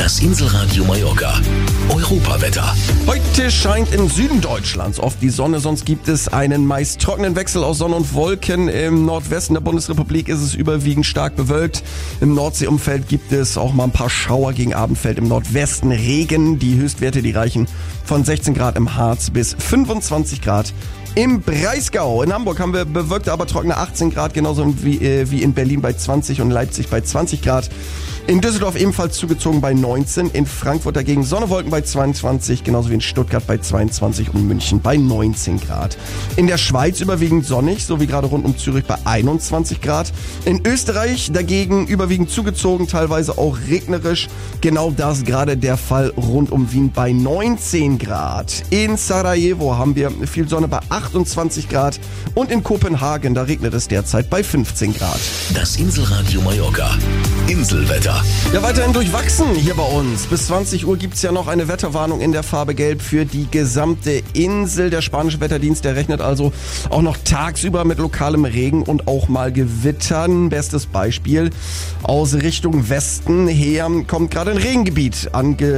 Das Inselradio Mallorca. Europawetter. Heute scheint im Süden Deutschlands oft die Sonne, sonst gibt es einen meist trockenen Wechsel aus Sonne und Wolken. Im Nordwesten der Bundesrepublik ist es überwiegend stark bewölkt. Im Nordseeumfeld gibt es auch mal ein paar Schauer, gegen Abend fällt im Nordwesten Regen. Die Höchstwerte, die reichen von 16 Grad im Harz bis 25 Grad im Breisgau. In Hamburg haben wir bewölkte, aber trockene 18 Grad, genauso wie in Berlin bei 20 und Leipzig bei 20 Grad. In Düsseldorf ebenfalls zugezogen bei 19, in Frankfurt dagegen Sonnewolken bei 22, genauso wie in Stuttgart bei 22 und München bei 19 Grad. In der Schweiz überwiegend sonnig, so wie gerade rund um Zürich bei 21 Grad. In Österreich dagegen überwiegend zugezogen, teilweise auch regnerisch. Genau das gerade der Fall rund um Wien bei 19 Grad. In Sarajevo haben wir viel Sonne bei 28 Grad und in Kopenhagen, da regnet es derzeit bei 15 Grad. Das Inselradio Mallorca. Inselwetter. Ja, weiterhin durchwachsen hier bei uns. Bis 20 Uhr gibt's ja noch eine Wetterwarnung in der Farbe Gelb für die gesamte Insel. Der spanische Wetterdienst, der rechnet also auch noch tagsüber mit lokalem Regen und auch mal Gewittern. Bestes Beispiel aus Richtung Westen her kommt gerade ein Regengebiet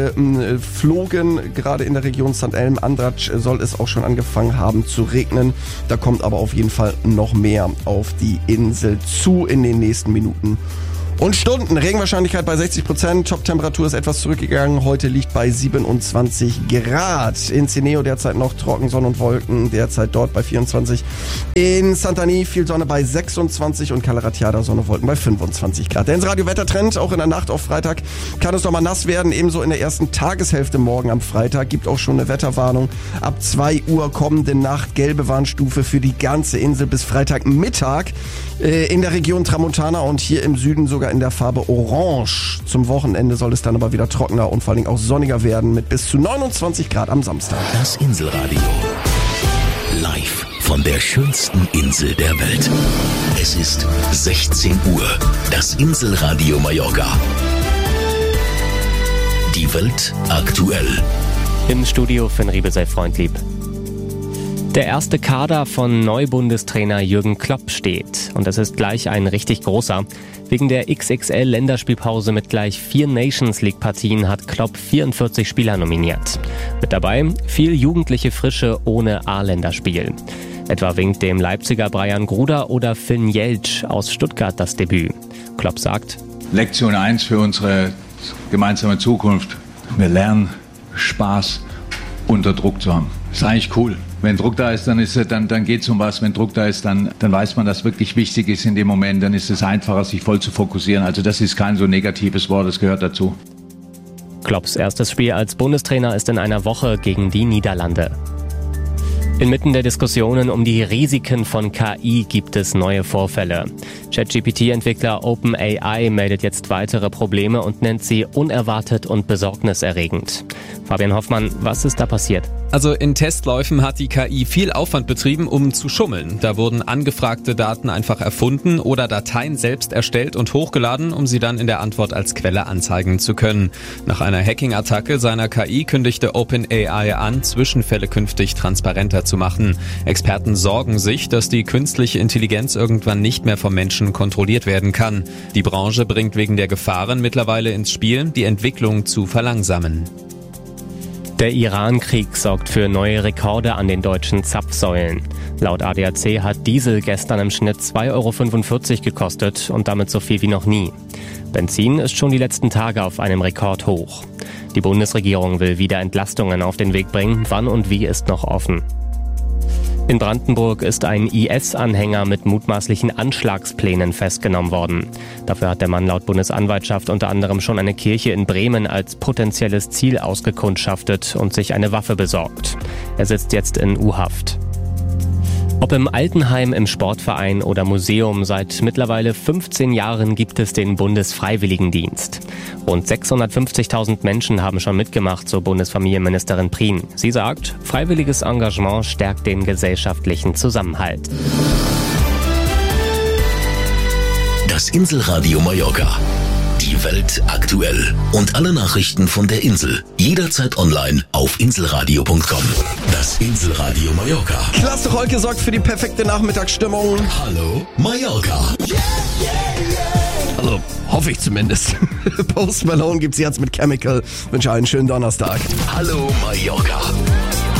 angeflogen. Gerade in der Region St. Elm, Andratsch soll es auch schon angefangen haben zu regnen. Da kommt aber auf jeden Fall noch mehr auf die Insel zu in den nächsten Minuten und Stunden. Regenwahrscheinlichkeit bei 60%. Top-Temperatur ist etwas zurückgegangen. Heute liegt bei 27 Grad. In Cineo derzeit noch trocken, Sonne und Wolken. Derzeit dort bei 24. In Santani viel Sonne bei 26 und Calaratiada Sonne und Wolken bei 25 Grad. Der Inselradio Wettertrend. Auch in der Nacht auf Freitag kann es noch mal nass werden. Ebenso in der ersten Tageshälfte morgen am Freitag. Gibt auch schon eine Wetterwarnung. Ab 2 Uhr kommende Nacht gelbe Warnstufe für die ganze Insel bis Freitagmittag. In der Region Tramontana und hier im Süden sogar in der Farbe Orange. Zum Wochenende soll es dann aber wieder trockener und vor allem auch sonniger werden mit bis zu 29 Grad am Samstag. Das Inselradio. Live von der schönsten Insel der Welt. Es ist 16 Uhr. Das Inselradio Mallorca. Die Welt aktuell. Im Studio Finn Riebe, sei freundlieb. Der erste Kader von Neubundestrainer Jürgen Klopp steht. Und das ist gleich ein richtig großer. Wegen der XXL-Länderspielpause mit gleich 4 Nations-League-Partien hat Klopp 44 Spieler nominiert. Mit dabei viel jugendliche Frische ohne A-Länderspiel. Etwa winkt dem Leipziger Brian Gruder oder Finn Jeltsch aus Stuttgart das Debüt. Klopp sagt: Lektion 1 für unsere gemeinsame Zukunft. Wir lernen, Spaß unter Druck zu haben. Ist eigentlich cool. Wenn Druck da ist, dann geht's um was. Wenn Druck da ist, dann weiß man, dass wirklich wichtig ist in dem Moment. Dann ist es einfacher, sich voll zu fokussieren. Also das ist kein so negatives Wort, das gehört dazu. Klopps erstes Spiel als Bundestrainer ist in einer Woche gegen die Niederlande. Inmitten der Diskussionen um die Risiken von KI gibt es neue Vorfälle. ChatGPT-Entwickler OpenAI meldet jetzt weitere Probleme und nennt sie unerwartet und besorgniserregend. Fabian Hoffmann, was ist da passiert? Also in Testläufen hat die KI viel Aufwand betrieben, um zu schummeln. Da wurden angefragte Daten einfach erfunden oder Dateien selbst erstellt und hochgeladen, um sie dann in der Antwort als Quelle anzeigen zu können. Nach einer Hacking-Attacke seiner KI kündigte OpenAI an, Zwischenfälle künftig transparenter zu machen. Experten sorgen sich, dass die künstliche Intelligenz irgendwann nicht mehr vom Menschen kontrolliert werden kann. Die Branche bringt wegen der Gefahren mittlerweile ins Spiel, die Entwicklung zu verlangsamen. Der Iran-Krieg sorgt für neue Rekorde an den deutschen Zapfsäulen. Laut ADAC hat Diesel gestern im Schnitt 2,45 € gekostet und damit so viel wie noch nie. Benzin ist schon die letzten Tage auf einem Rekord hoch. Die Bundesregierung will wieder Entlastungen auf den Weg bringen. Wann und wie ist noch offen. In Brandenburg ist ein IS-Anhänger mit mutmaßlichen Anschlagsplänen festgenommen worden. Dafür hat der Mann laut Bundesanwaltschaft unter anderem schon eine Kirche in Bremen als potenzielles Ziel ausgekundschaftet und sich eine Waffe besorgt. Er sitzt jetzt in U-Haft. Ob im Altenheim, im Sportverein oder Museum, seit mittlerweile 15 Jahren gibt es den Bundesfreiwilligendienst. Rund 650.000 Menschen haben schon mitgemacht, so Bundesfamilienministerin Prien. Sie sagt, freiwilliges Engagement stärkt den gesellschaftlichen Zusammenhalt. Das Inselradio Mallorca. Die Welt aktuell. Und alle Nachrichten von der Insel. Jederzeit online auf inselradio.com. Das Inselradio Mallorca. Klasse Holke sorgt für die perfekte Nachmittagsstimmung. Hallo Mallorca. Also, hoffe ich zumindest. Post Malone gibt's jetzt mit Chemical. Wünsche einen schönen Donnerstag. Hallo Mallorca.